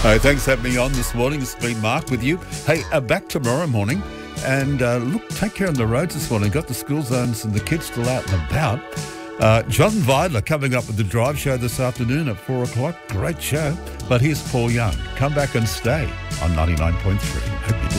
Hey, thanks for having me on this morning. It's been Mark with you. Hey, back tomorrow morning. And look, take care on the roads this morning. Got the school zones and the kids still out and about. John Vidler coming up with the Drive Show this afternoon at 4 o'clock. Great show. But here's Paul Young. Come back and stay on 99.3. Hope you do.